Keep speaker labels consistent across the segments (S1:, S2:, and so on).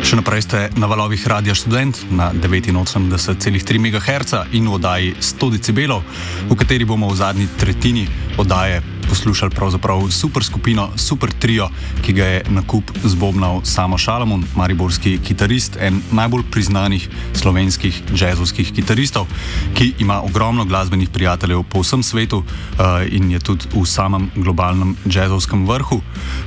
S1: Še naprej ste na valovih Radia Študent na 89,3 MHz in v oddaji 100 decibelov, v kateri bomo v zadnji tretjini oddaje poslušali pravzaprav super skupino, super trio, ki ga je na kup zbobnal Samo Šalamun, mariborski kitarist, en najbolj priznanih slovenskih džezovskih kitaristov, ki ima ogromno glasbenih prijateljev po vsem svetu in je tudi v samem globalnem džezovskem vrhu.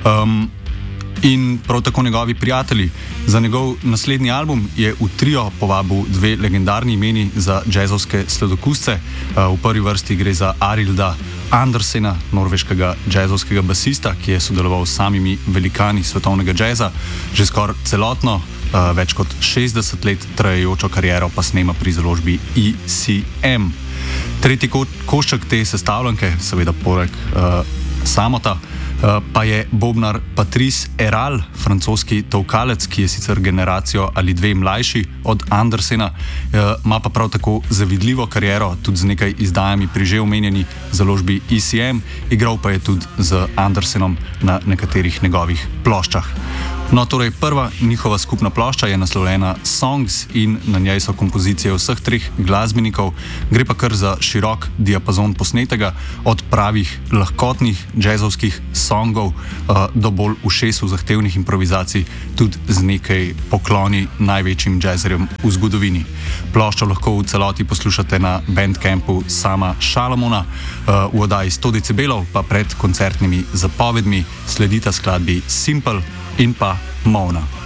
S1: In prav tako njegovi prijatelji. Za njegov naslednji album je v trio povabil dve legendarni imeni za džezovske sladokusce. V prvi vrsti gre za Arilda Andersena, norveškega džezovskega basista, ki je sodeloval s samimi velikani svetovnega džeza, že skoraj celotno, več kot 60 let trajajočo kariero pa snema pri založbi ECM. Tretji košček te sestavljanke, seveda poleg Samota, pa je bobnar Patrice Eral, francoski tolkalec, ki je sicer generacijo ali dve mlajši od Andersena, ima pa prav tako zavidljivo kariero, tudi z nekaj izdajami pri že omenjeni založbi ECM, igral pa je tudi z Andersenom na nekaterih njegovih ploščah. No, torej prva njihova skupna plošča je naslovljena Songs in na njej so kompozicije vseh treh glasbenikov, gre pa kar za širok diapazon posnetega, od pravih lahkotnih džezovskih songov do bolj ušesu zahtevnih improvizacij, tudi z nekaj pokloni največjim džezerjem v zgodovini. Ploščo lahko v celoti poslušate na Bandcampu Sama Šalamuna, v oddaji 100 decibelov pa pred koncertnimi zapovedmi sledita skladbi Simple in pa Mona.